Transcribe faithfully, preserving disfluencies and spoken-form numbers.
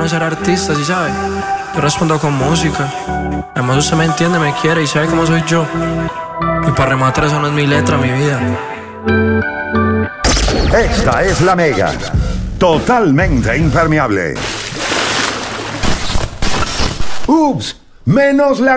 no ser artista, ¿sí sabe? Yo respondo con música. Además usted me entiende, me quiere y sabe cómo soy yo. Y para rematar, eso no es mi letra, mi vida. Esta es la Mega. Totalmente impermeable. Ups, menos la